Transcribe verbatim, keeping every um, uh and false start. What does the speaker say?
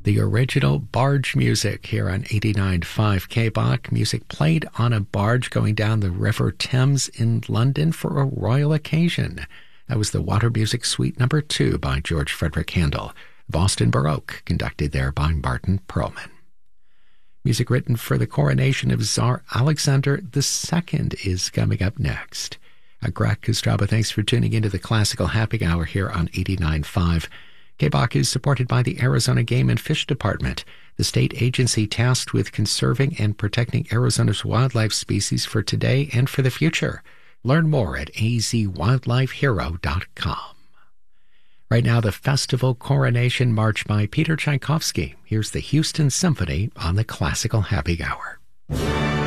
The original barge music here on eighty-nine point five K B O C. Music played on a barge going down the River Thames in London for a royal occasion. That was the Water Music Suite Number Two by George Frederick Handel. Boston Baroque, conducted there by Martin Perlman. Music written for the coronation of Tsar Alexander the Second is coming up next. A Greg Kostraba, thanks for tuning into the Classical Happy Hour here on eighty-nine point five. K B O C is supported by the Arizona Game and Fish Department, the state agency tasked with conserving and protecting Arizona's wildlife species for today and for the future. Learn more at a z wildlife hero dot com. Right now, the Festival Coronation March by Peter Tchaikovsky. Here's the Houston Symphony on the Classical Happy Hour.